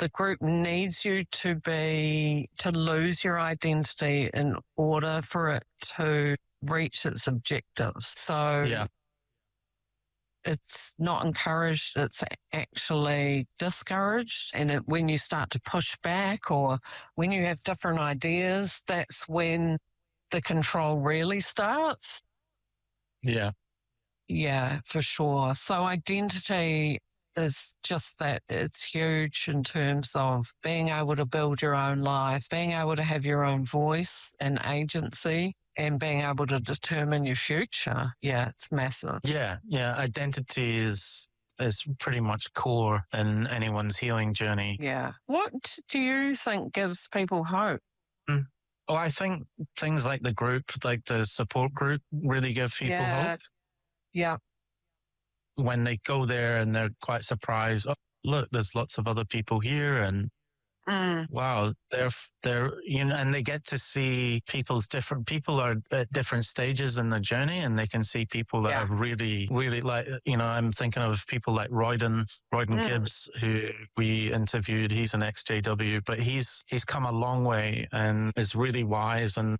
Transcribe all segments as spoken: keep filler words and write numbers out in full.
the group needs you to be, to lose your identity in order for it to reach its objectives. So yeah. it's not encouraged, it's actually discouraged. And it, when you start to push back or when you have different ideas, that's when the control really starts. Yeah. Yeah, for sure. So identity is just that, it's huge in terms of being able to build your own life, being able to have your own voice and agency, and being able to determine your future. Yeah, it's massive. Yeah, yeah. Identity is is pretty much core in anyone's healing journey. Yeah. What do you think gives people hope? Mm. Well, I think things like the group, like the support group, really give people yeah. hope. Yeah. When they go there and they're quite surprised, oh, look, there's lots of other people here, and Mm. wow, they're, they're, you know, and they get to see people's different, people are at different stages in the journey, and they can see people that Yeah. have really, really like, you know, I'm thinking of people like Royden, Royden Mm. Gibbs, who we interviewed. He's an ex J W, but he's, he's come a long way and is really wise and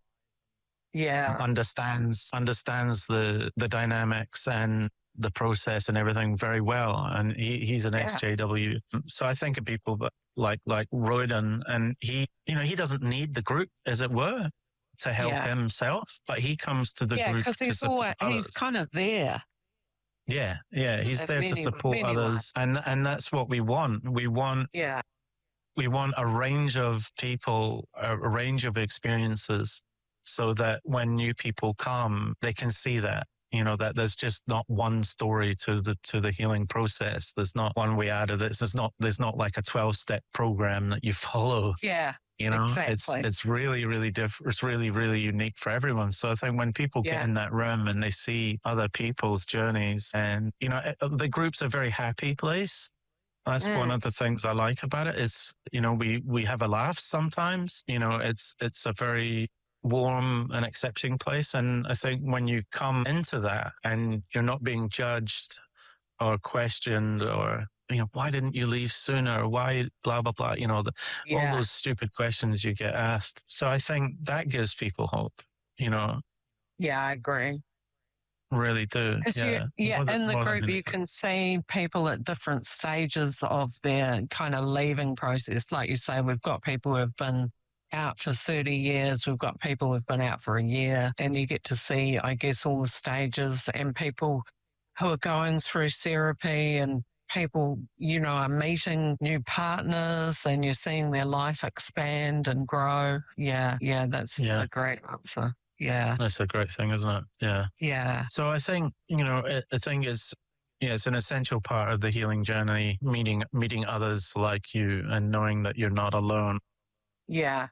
Yeah. understands, understands the, the dynamics and the process and everything very well. And he, he's an Yeah. ex J W. So I think of people that like, like Royden, and he, you know, he doesn't need the group, as it were, to help Yeah. himself, but he comes to the Yeah, group because to he's support always, others. he's kind of there. Yeah. Yeah. He's In there to many- support many others. And, and that's what we want. We want, Yeah. we want a range of people, a a range of experiences, so that when new people come, they can see that, you know, that there's just not one story to the, to the healing process. There's not one way out of this. There's not, there's not like a twelve step program that you follow. Yeah. You know, Exactly. it's, it's really, really different. It's really, really unique for everyone. So I think when people get Yeah. in that room and they see other people's journeys, and, you know, it, the group's a very happy place. That's Mm. one of the things I like about it. It's, you know, we, we have a laugh sometimes, you know, it's, it's a very warm and accepting place. And I think when you come into that and you're not being judged or questioned, or, you know, why didn't you leave sooner? Why blah, blah, blah, you know, the, all Yeah. those stupid questions you get asked. So I think that gives people hope, you know, Yeah, I agree. really do. 'Cause you- Yeah. yeah, More than- in the more than group, you anything. can see people at different stages of their kind of leaving process. Like you say, we've got people who have been out for thirty years. We've got people who've been out for a year, and you get to see, I guess, all the stages, and people who are going through therapy, and people, you know, are meeting new partners, and you're seeing their life expand and grow. Yeah. Yeah. That's Yeah. a great answer. Yeah. That's a great thing, isn't it? Yeah. Yeah. So I think, you know, I I think it's, yeah, it's an essential part of the healing journey, meeting, meeting others like you and knowing that you're not alone. Yeah.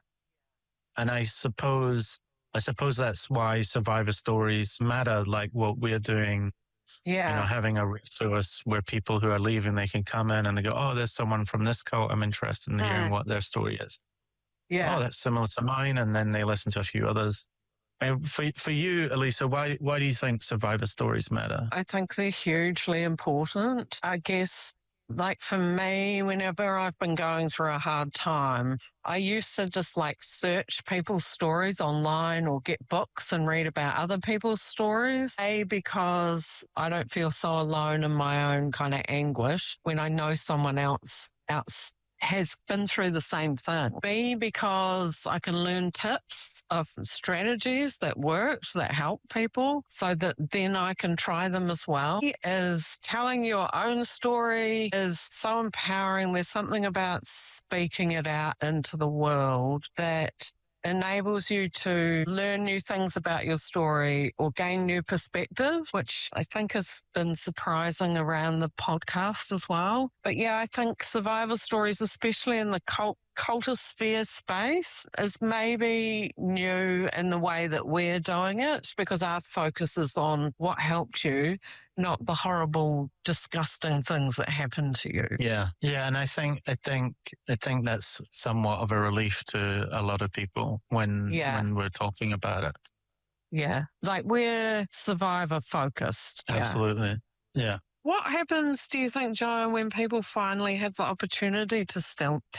And I suppose, I suppose that's why survivor stories matter, like what we're doing, Yeah. you know, having a resource where people who are leaving, they can come in and they go, oh, there's someone from this cult. I'm interested in hearing Mm. what their story is. Yeah. Oh, that's similar to mine. And then they listen to a few others. And for, for you, Elisa, why, why do you think survivor stories matter? I think they're hugely important. I guess, like for me, whenever I've been going through a hard time, I used to just like search people's stories online or get books and read about other people's stories. A, because I don't feel so alone in my own kind of anguish when I know someone else else has been through the same thing. B, because I can learn tips of strategies that worked, that help people, so that then I can try them as well. Is telling your own story is so empowering. There's something about speaking it out into the world that enables you to learn new things about your story or gain new perspective, which I think has been surprising around the podcast as well. But yeah, I think survivor stories, especially in the cult cultosphere space, is maybe new in the way that we're doing it, because our focus is on what helped you, not the horrible, disgusting things that happened to you. Yeah. Yeah. And I think, I think, I think that's somewhat of a relief to a lot of people when, Yeah. when we're talking about it. Yeah. Like we're survivor focused. Yeah. Absolutely. Yeah. What happens, do you think, Joan, when people finally have the opportunity to still